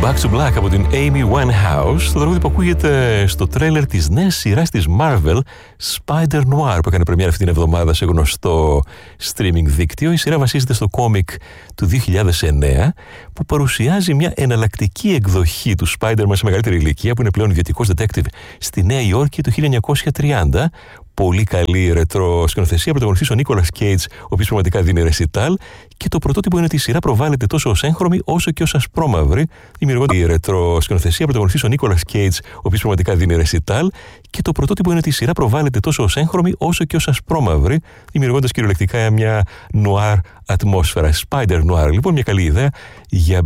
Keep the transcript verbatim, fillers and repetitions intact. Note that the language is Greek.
Back to Black από την Amy Winehouse, το τραγούδι που ακούγεται στο τρέλερ της νέας σειράς της Marvel, Spider Noir, που έκανε πρεμιέρα αυτή την εβδομάδα σε γνωστό streaming δίκτυο. Η σειρά βασίζεται στο κόμικ του δύο χιλιάδες εννέα, που παρουσιάζει μια εναλλακτική εκδοχή του Spider-Man σε μεγαλύτερη ηλικία, που είναι πλέον ιδιωτικός detective στη Νέα Υόρκη του χίλια εννιακόσια τριάντα. Πολύ καλή ρετρό σκηνοθεσία, πρωταγωνιστής ο Νίκολας Κέιτς, ο οποίος πραγματικά δίνει ρεσιτάλ, και το πρωτότυπο είναι ότι η σειρά προβάλλεται τόσο ως έγχρωμη όσο και ως ασπρόμαυρη, δημιουργώντας η ρετρό σκηνοθεσία, πρωταγωνιστής ο Νίκολας Κέιτς, ο οποίος πραγματικά δίνει ρεσιτάλ, και το πρωτότυπο είναι ότι η σειρά προβάλλεται τόσο ως έγχρωμη όσο και ως ασπρόμαυρη, δημιουργώντας κυριολεκτικά μια νουάρ ατμόσφαιρα. Spider Noir, λοιπόν, μια καλή ιδέα για